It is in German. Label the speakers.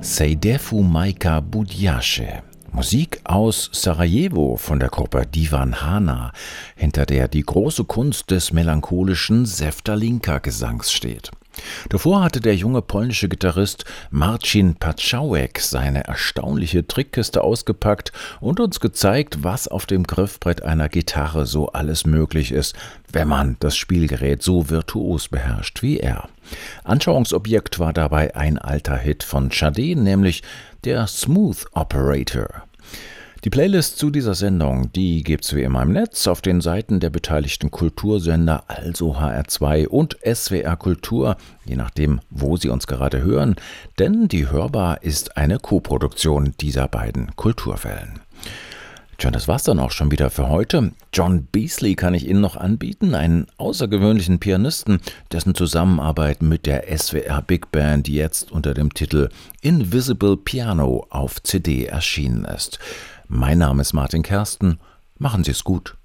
Speaker 1: Sejdefu Majka Budjaše. Musik aus Sarajevo von der Gruppe Divan Hana, hinter der die große Kunst des melancholischen Sevdalinka-Gesangs steht. Davor hatte der junge polnische Gitarrist Marcin Paczałek seine erstaunliche Trickkiste ausgepackt und uns gezeigt, was auf dem Griffbrett einer Gitarre so alles möglich ist, wenn man das Spielgerät so virtuos beherrscht wie er. Anschauungsobjekt war dabei ein alter Hit von Sade, nämlich der Smooth Operator. Die Playlist zu dieser Sendung, die gibt's wie immer im Netz auf den Seiten der beteiligten Kultursender, also HR2 und SWR Kultur, je nachdem, wo Sie uns gerade hören, denn die Hörbar ist eine Koproduktion dieser beiden Kulturwellen. Tja, das war's dann auch schon wieder für heute. John Beasley kann ich Ihnen noch anbieten, einen außergewöhnlichen Pianisten, dessen Zusammenarbeit mit der SWR Big Band jetzt unter dem Titel Invisible Piano auf CD erschienen ist. Mein Name ist Martin Kersten. Machen Sie es gut.